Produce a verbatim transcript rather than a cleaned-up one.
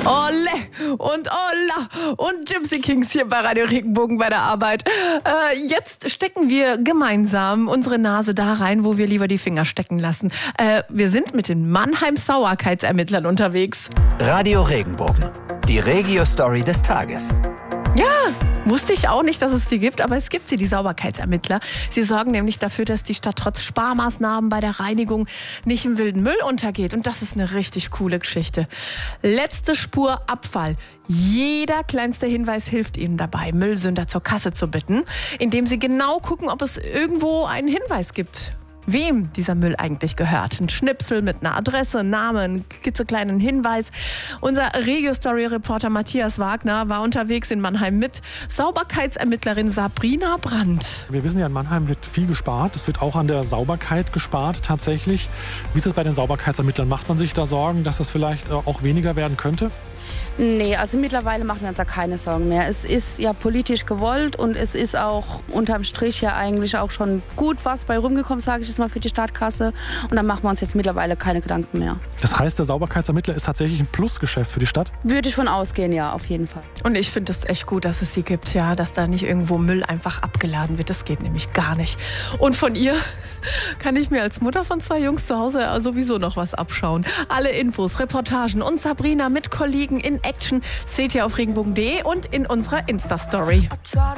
Olle und Olla und Gypsy Kings hier bei Radio Regenbogen bei der Arbeit. Äh, jetzt stecken wir gemeinsam unsere Nase da rein, wo wir lieber die Finger stecken lassen. Äh, wir sind mit den Mannheim-Sauerkeitsermittlern unterwegs. Radio Regenbogen, die Regio-Story des Tages. Ja, wusste ich auch nicht, dass es die gibt, aber es gibt sie, die Sauberkeitsermittler. Sie sorgen nämlich dafür, dass die Stadt trotz Sparmaßnahmen bei der Reinigung nicht im wilden Müll untergeht. Und das ist eine richtig coole Geschichte. Letzte Spur Abfall. Jeder kleinste Hinweis hilft ihnen dabei, Müllsünder zur Kasse zu bitten, indem sie genau gucken, ob es irgendwo einen Hinweis gibt, wem dieser Müll eigentlich gehört. Ein Schnipsel mit einer Adresse, Namen, einen klitzekleinen Hinweis. Unser Regio-Story-Reporter Matthias Wagner war unterwegs in Mannheim mit Sauberkeitsermittlerin Sabrina Brandt. Wir wissen ja, in Mannheim wird viel gespart. Es wird auch an der Sauberkeit gespart tatsächlich. Wie ist es bei den Sauberkeitsermittlern? Macht man sich da Sorgen, dass das vielleicht auch weniger werden könnte? Nee, also mittlerweile machen wir uns da keine Sorgen mehr. Es ist ja politisch gewollt und es ist auch unterm Strich ja eigentlich auch schon gut was bei rumgekommen, sage ich jetzt mal, für die Stadtkasse. Und dann machen wir uns jetzt mittlerweile keine Gedanken mehr. Das heißt, der Sauberkeitsermittler ist tatsächlich ein Plusgeschäft für die Stadt? Würde ich von ausgehen, ja, auf jeden Fall. Und ich finde es echt gut, dass es sie gibt, ja, dass da nicht irgendwo Müll einfach abgeladen wird. Das geht nämlich gar nicht. Und von ihr kann ich mir als Mutter von zwei Jungs zu Hause sowieso noch was abschauen. Alle Infos, Reportagen und Sabrina mit Kollegen in Action seht ihr auf regenbogen punkt de und in unserer Insta-Story.